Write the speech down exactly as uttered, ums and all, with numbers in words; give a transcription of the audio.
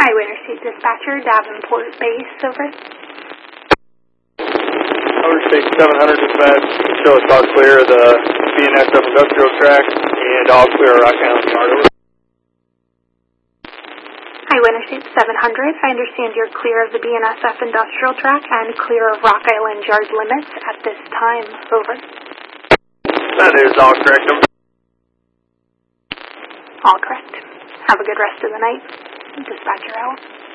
Highway Interstate Dispatcher, Davenport Base, over. Interstate seven hundred dispatch, show us all clear of the B N S F industrial track and all clear of Rock Island Yard, over. Highway Interstate seven hundred, I understand you're clear of the B N S F industrial track and clear of Rock Island Yard limits at this time, over. That is all correct, over. All correct. Have a good rest of the night. Dispatcher out.